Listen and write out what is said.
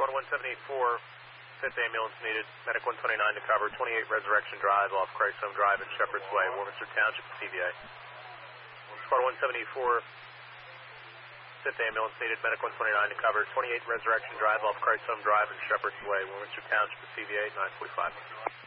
Squad 174, 5th ambulance needed. Medic 129 to cover, 28 Resurrection Drive off Christ's Drive in Shepherd's Way, Warminster Township, CVA. Squad 174, 5th ambulance needed. Medic 129 to cover, 28 Resurrection Drive off Christ's Drive in Shepherd's Way, Warminster Township, CVA, 945.